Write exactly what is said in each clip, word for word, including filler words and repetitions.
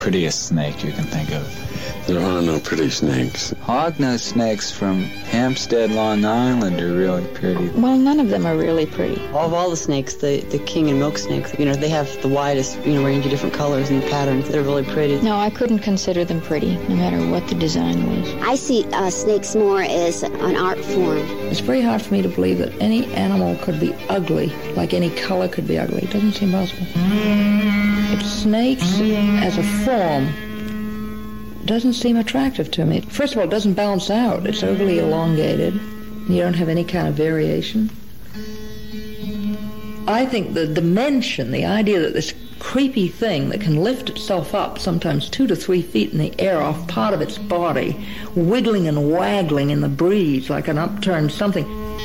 Prettiest snake you can think of? There are no pretty snakes. Hognose snakes from Hampstead, Long Island are really pretty. Well, none of them are really pretty. Of all the snakes, the, the king and milk snakes, you know, they have the widest, you know, range of different colors and patterns. They're really pretty. No, I couldn't consider them pretty, no matter what the design was. I see uh, snakes more as an art form. It's very hard for me to believe that any animal could be ugly, like any color could be ugly. It doesn't seem possible. But snakes, as a form, doesn't seem attractive to me. First of all, it doesn't balance out. It's overly elongated. You don't have any kind of variation. I think the dimension, the idea that this creepy thing that can lift itself up sometimes two to three feet in the air off part of its body, wiggling and waggling in the breeze like an upturned something.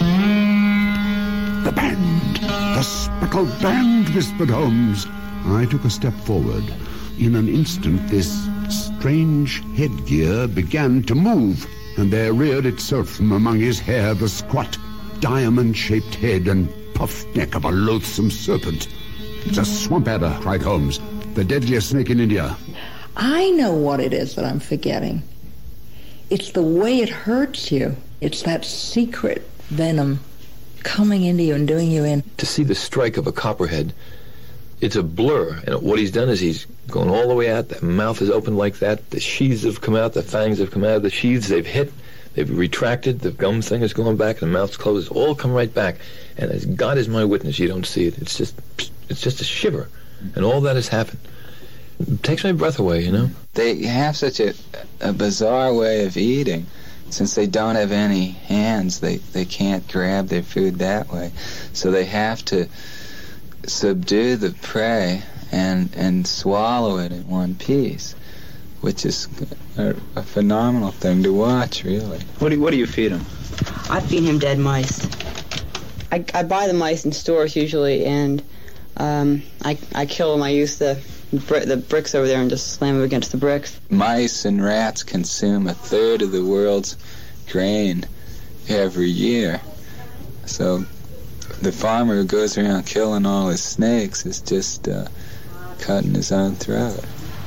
The band! The speckled band, whispered Holmes. I took a step forward. In an instant, this strange headgear began to move, and there reared itself from among his hair the squat, diamond-shaped head and puffed neck of a loathsome serpent. It's a swamp adder, cried Holmes, the deadliest snake in India. I know what it is that I'm forgetting. It's the way it hurts you. It's that secret venom coming into you and doing you in. To see the strike of a copperhead, it's a blur, and what he's done is he's gone all the way out. The mouth is open like that. The sheaths have come out. The fangs have come out of the sheaths. They've hit. They've retracted. The gum thing is going back. The mouth's closed. It's all come right back. And as God is my witness, you don't see it. It's just, it's just a shiver, and all that has happened. It takes my breath away, you know. They have such a, a bizarre way of eating. Since they don't have any hands, they, they can't grab their food that way. So they have to subdue the prey and and swallow it in one piece, which is a, a phenomenal thing to watch, really. What do, what do you feed him? I feed him dead mice. I, I buy the mice in stores usually, and um, I, I kill them. I use the, the bricks over there and just slam them against the bricks. Mice and rats consume a third of the world's grain every year. So the farmer who goes around killing all his snakes is just uh, cutting his own throat.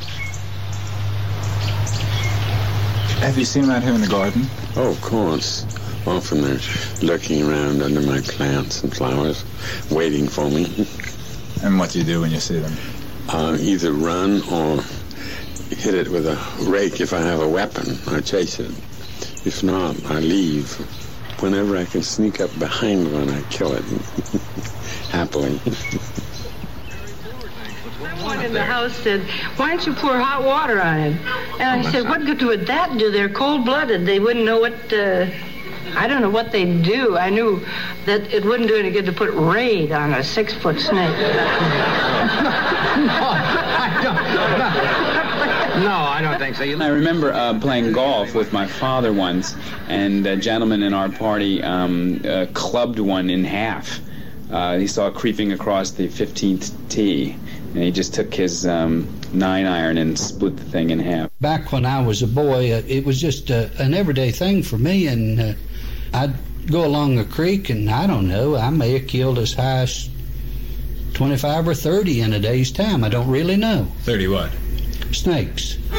Have you seen them out here in the garden? Oh, of course. Often they're lurking around under my plants and flowers, waiting for me. And what do you do when you see them? Uh, either run or hit it with a rake if I have a weapon. I chase it. If not, I leave. Whenever I can sneak up behind one, I kill it. Happily. Someone in the house said, why don't you pour hot water on him? And I said, what good would that do? They're cold-blooded. They wouldn't know what, uh, I don't know what they'd do. I knew that it wouldn't do any good to put Raid on a six-foot snake. No, I don't. No, I don't think so. I remember uh, playing golf with my father once, and a gentleman in our party um, uh, clubbed one in half. Uh, he saw it creeping across the fifteenth tee, and he just took his um, nine iron and split the thing in half. Back when I was a boy, uh, it was just uh, an everyday thing for me, and uh, I'd go along a creek, and I don't know, I may have killed as high as twenty-five or thirty in a day's time. I don't really know. thirty what? Snakes.